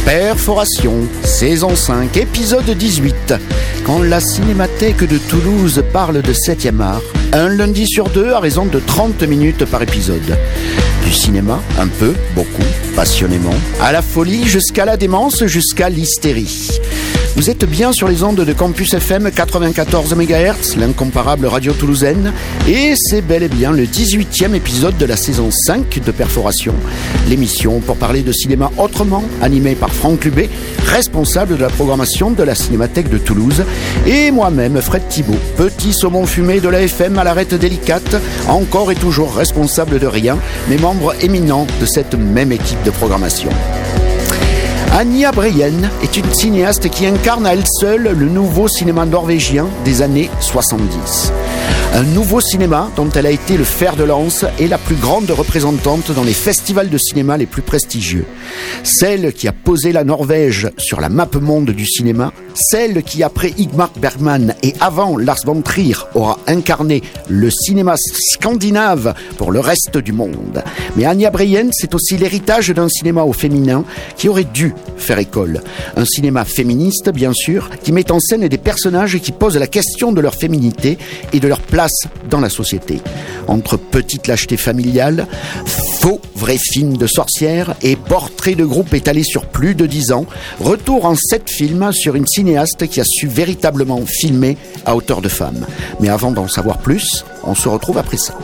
Perforation, saison 5, épisode 18. Quand la Cinémathèque de Toulouse parle de 7e art, un lundi sur deux à raison de 30 minutes par épisode. Du cinéma, un peu, beaucoup, passionnément, à la folie, jusqu'à la démence, jusqu'à l'hystérie. Vous êtes bien sur les ondes de Campus FM 94 MHz, l'incomparable radio toulousaine, et c'est bel et bien le 18e épisode de la saison 5 de Perforation, l'émission pour parler de cinéma autrement, animée par Franck Lubé, responsable de la programmation de la Cinémathèque de Toulouse, et moi-même, Fred Thibault, petit saumon fumé de la FM à l'arête délicate, encore et toujours responsable de rien, mais membre éminent de cette même équipe de programmation. Anja Breien est une cinéaste qui incarne à elle seule le nouveau cinéma norvégien des années 70. Un nouveau cinéma dont elle a été le fer de lance et la plus grande représentante dans les festivals de cinéma les plus prestigieux. Celle qui a posé la Norvège sur la map monde du cinéma, celle qui après Ingmar Bergman et avant Lars von Trier aura incarné le cinéma scandinave pour le reste du monde. Mais Anja Breien, c'est aussi l'héritage d'un cinéma au féminin qui aurait dû faire école. Un cinéma féministe, bien sûr, qui met en scène des personnages qui posent la question de leur féminité et de leur place dans la société. Entre petite lâcheté familiale, faux vrais films de sorcières et portraits de groupe étalés sur plus de 10 ans, retour en 7 films sur une cinéaste qui a su véritablement filmer à hauteur de femme. Mais avant d'en savoir plus, on se retrouve après ça.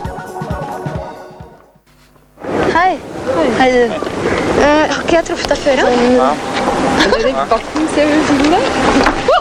Hei. Hei. Har ikke jeg truffet deg før, ja? Eller i bakken, ser du filmen der?